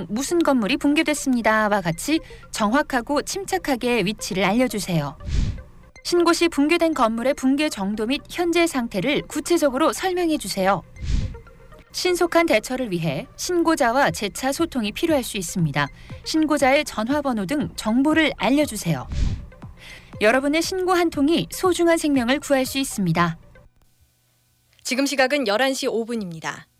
무슨 건물이 붕괴됐습니다와 같이 정확하고 침착하게 위치를 알려주세요. 신고 시 붕괴된 건물의 붕괴 정도 및 현재 상태를 구체적으로 설명해 주세요. 신속한 대처를 위해 신고자와 재차 소통이 필요할 수 있습니다. 신고자의 전화번호 등 정보를 알려주세요. 여러분의 신고 한 통이 소중한 생명을 구할 수 있습니다. 지금 시각은 11시 5분입니다.